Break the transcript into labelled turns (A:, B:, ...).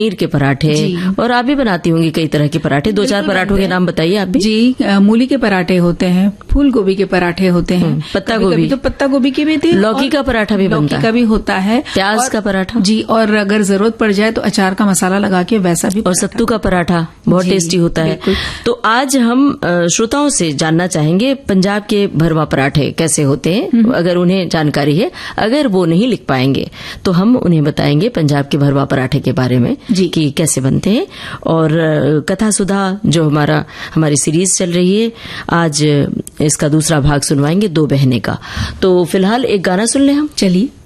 A: पनीर के पराठे, और आप भी बनाती होंगी कई तरह के पराठे। 2-4 पराठों के नाम बताइए आप भी।
B: जी, मूली के पराठे होते हैं, फूल गोभी के पराठे होते हैं,
A: पत्ता गोभी,
B: तो पत्ता गोभी के भी थे,
A: लौकी का पराठा भी बनता है,
B: लौकी का भी होता है,
A: प्याज का पराठा
B: जी, और अगर जरूरत पड़ जाए तो अचार का मसाला लगा के वैसा भी,
A: और सत्तू का पराठा बहुत टेस्टी होता है। तो आज हम श्रोताओं से जानना चाहेंगे पंजाब के भरवा पराठे कैसे होते हैं, अगर उन्हें जानकारी है। अगर वो नहीं लिख पाएंगे तो हम उन्हें बताएंगे पंजाब के भरवा पराठे के बारे में कि कैसे बनते हैं। और कथा सुधा जो हमारी सीरीज चल रही है, आज इसका दूसरा भाग सुनवाएंगे 2 बहनें का। तो फिलहाल एक गाना सुन लें हम।
B: चलिए।